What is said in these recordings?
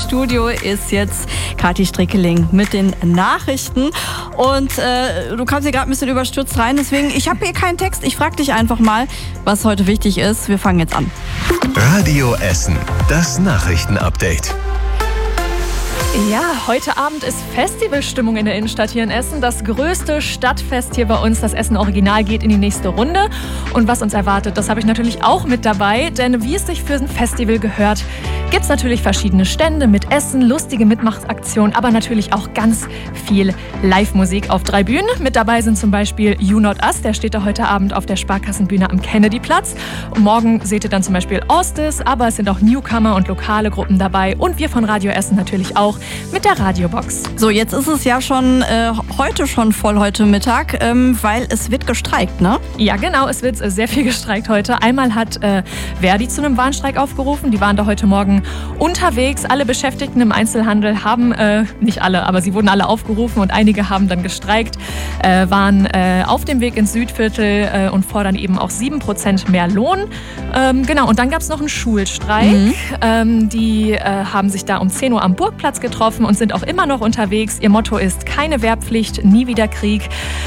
Studio ist jetzt Kathi Strickeling mit den Nachrichten. Und du kamst hier gerade ein bisschen überstürzt rein, deswegen, ich habe hier keinen Text. Ich frage dich einfach mal, was heute wichtig ist. Wir fangen jetzt an. Radio Essen, das Nachrichtenupdate. Ja, heute Abend ist Festivalstimmung in der Innenstadt hier in Essen. Das größte Stadtfest hier bei uns, das Essen Original, geht in die nächste Runde. Und was uns erwartet, das habe ich natürlich auch mit dabei. Denn wie es sich für ein Festival gehört, gibt es natürlich verschiedene Stände mit Essen, lustige Mitmachaktionen, aber natürlich auch ganz viel Live-Musik auf 3 Bühnen. Mit dabei sind zum Beispiel You Not Us, der steht da heute Abend auf der Sparkassenbühne am Kennedyplatz. Und morgen seht ihr dann zum Beispiel Ostis, aber es sind auch Newcomer und lokale Gruppen dabei. Und wir von Radio Essen natürlich auch mit der Radiobox. So, jetzt ist es ja schon heute Mittag, weil es wird gestreikt, ne? Ja, genau, es wird sehr viel gestreikt heute. Einmal hat Verdi zu einem Warnstreik aufgerufen. Die waren da heute Morgen unterwegs. Alle Beschäftigten im Einzelhandel haben, nicht alle, aber sie wurden alle aufgerufen und einige haben dann gestreikt, waren auf dem Weg ins Südviertel und fordern eben auch 7% mehr Lohn. Genau, und dann gab es noch einen Schulstreik. Die haben sich da um 10 Uhr am Burgplatz getroffen und sind auch immer noch unterwegs. Ihr Motto ist keine Wehrpflicht, nie wieder Krieg.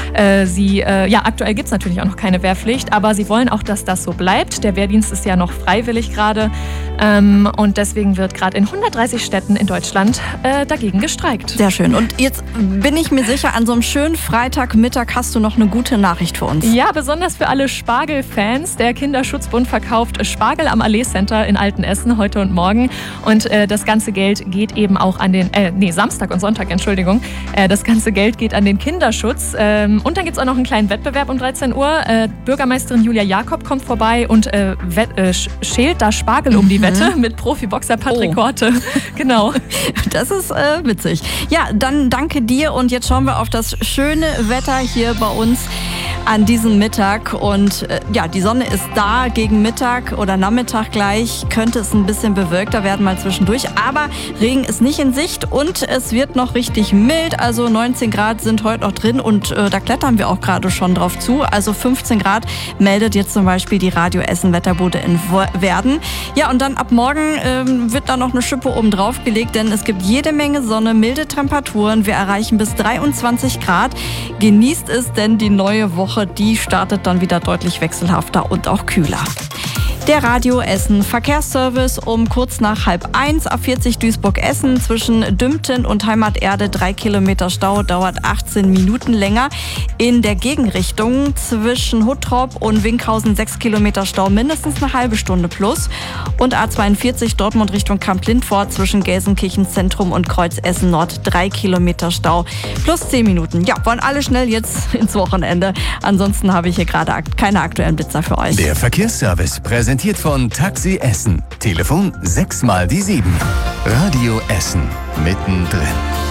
Aktuell gibt es natürlich auch noch keine Wehrpflicht, aber sie wollen auch, dass das so bleibt. Der Wehrdienst ist ja noch freiwillig gerade und deswegen wird gerade in 130 Städten in Deutschland dagegen gestreikt. Sehr schön. Und jetzt bin ich mir sicher, an so einem schönen Freitagmittag hast du noch eine gute Nachricht für uns. Ja, besonders für alle Spargel-Fans. Der Kinderschutzbund verkauft Spargel am Allee Center in Altenessen heute und morgen. Und das ganze Geld geht eben auch an den, Samstag und Sonntag, Entschuldigung. Das ganze Geld geht an den Kinderschutz. Und dann gibt es auch noch einen kleinen Wettbewerb um 13 Uhr. Bürgermeisterin Julia Jakob kommt vorbei und schält da Spargel um die Wette mit Profiboxer Patrick Korte. Genau. Das ist witzig. Ja, dann danke dir und jetzt schauen wir auf das schöne Wetter hier bei uns an diesem Mittag. Und die Sonne ist da. Gegen Mittag oder Nachmittag gleich könnte es ein bisschen bewölkter werden mal zwischendurch. Aber Regen ist nicht in Sicht und es wird noch richtig mild. Also 19 Grad sind heute noch drin und da klettern wir auch gerade schon drauf zu. Also 15 Grad meldet jetzt zum Beispiel die Radio Essen Wetterbude in Werden. Ja, und dann ab morgen wird da noch eine Schippe oben drauf gelegt, denn es gibt jede Menge Sonne, milde Temperaturen. Wir erreichen bis 23 Grad. Genießt es, denn die neue Woche, die startet dann wieder deutlich wechselhafter und auch kühler. Der Radio Essen Verkehrsservice um kurz nach 12:30 A40 Duisburg-Essen zwischen Dümpten und Heimaterde 3 Kilometer Stau, dauert 18 Minuten länger. In der Gegenrichtung zwischen Huttrop und Winkhausen 6 Kilometer Stau, mindestens eine halbe Stunde plus. Und A42 Dortmund Richtung Kamp-Lindfort zwischen Gelsenkirchen-Zentrum und Kreuz Essen Nord 3 Kilometer Stau plus 10 Minuten. Ja, wollen alle schnell jetzt ins Wochenende. Ansonsten habe ich hier gerade keine aktuellen Blitzer für euch. Der Verkehrsservice präsentiert von Taxi Essen. Telefon 6x7. Radio Essen. Mittendrin.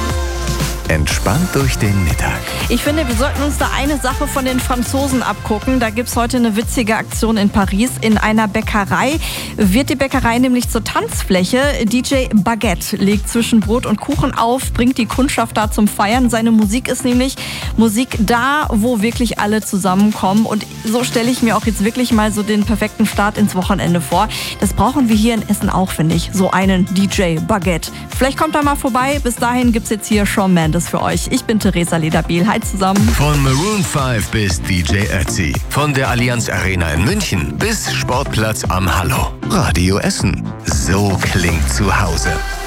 Entspannt durch den Mittag. Ich finde, wir sollten uns da eine Sache von den Franzosen abgucken. Da gibt es heute eine witzige Aktion in Paris. In einer Bäckerei wird die Bäckerei nämlich zur Tanzfläche. DJ Baguette legt zwischen Brot und Kuchen auf, bringt die Kundschaft da zum Feiern. Seine Musik ist nämlich Musik da, wo wirklich alle zusammenkommen. Und so stelle ich mir auch jetzt wirklich mal so den perfekten Start ins Wochenende vor. Das brauchen wir hier in Essen auch, finde ich. So einen DJ Baguette. Vielleicht kommt er mal vorbei. Bis dahin gibt es jetzt hier Shawn Mendes für euch. Ich bin Theresa Lederbiel. Hi zusammen. Von Maroon 5 bis DJ Ötzi. Von der Allianz Arena in München bis Sportplatz am Hallo. Radio Essen. So klingt zu Hause.